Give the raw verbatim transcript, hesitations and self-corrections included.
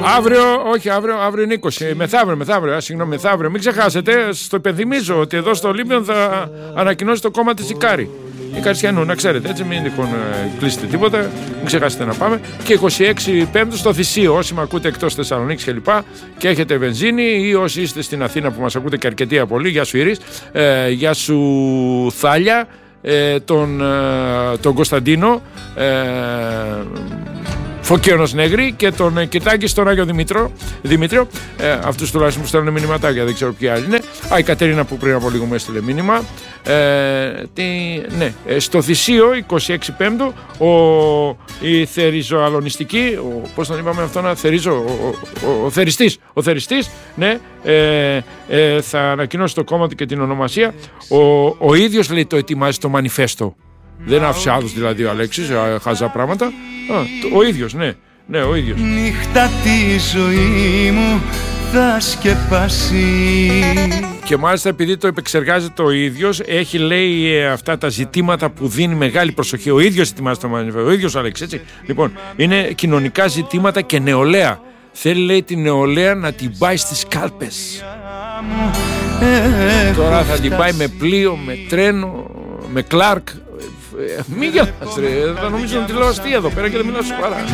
Αύριο, όχι αύριο, αύριο είναι είκοσι. Μεθαύριο, μεθαύριο, συγγνώμη, μεθαύριο. Μην ξεχάσετε, στο υπενθυμίζω ότι εδώ στο Ολύμπιον θα ανακοινώσει το κόμμα της Ικάρη. Η Καρσιανού, να ξέρετε, έτσι μην τυχόν κλείσετε τίποτα, μην ξεχάσετε να πάμε. Και είκοσι έξι Πέμπτου στο Θησίο, όσοι με ακούτε εκτός Θεσσαλονίκης κλπ. Και, και έχετε βενζίνη, ή όσοι είστε στην Αθήνα που μας ακούτε και αρκετοί πολύ. Γεια σου Ήρης, ε, γεια σου Θάλια, ε, τον, ε, τον Κωνσταντίνο, ε, Φωκίωνος Νέγρη και τον Κιτάκη στον Άγιο Δημήτρο, Δημήτριο. Ε, αυτούς τουλάχιστον που στέλνουν μηνυματάκια, δεν ξέρω ποιοι άλλοι είναι. Α, η Κατερίνα που πριν από λίγο μου έστειλε μήνυμα. Ε, τι, ναι, στο Θησίο είκοσι έξι Πέμπτου ο, η θεριζοαλωνιστική, ο, πώς τον είπαμε αυτό να θερίζο, ο, ο, ο, ο θεριστής, ο θεριστής, ναι, ε, ε, θα ανακοινώσει το κόμμα του και την ονομασία. Ο, ο ίδιος λέει το ετοιμάζει το μανιφέστο. Δεν άφησε άλλους δηλαδή ο Αλέξης, χάζα πράγματα. Α, το, ο ίδιος, ναι, ναι, ο ίδιος. Νύχτα τη ζωή μου θα σκεπάσει. Και μάλιστα επειδή το επεξεργάζεται ο ίδιος, έχει λέει αυτά τα ζητήματα που δίνει μεγάλη προσοχή. Ο ίδιος ετοιμάζει το μανιφέστο, ο ίδιος ο Αλέξης, έτσι. Λοιπόν, είναι κοινωνικά ζητήματα και νεολαία. Θέλει λέει τη νεολαία να την πάει στις κάλπες. ε, Τώρα θα την πάει με πλοίο, με τρένο, με Κλάρκ. Μην γελάς ρε, θα νομίζω ότι λέω αστεία εδώ πέρα και δεν μιλάω σοβαρά.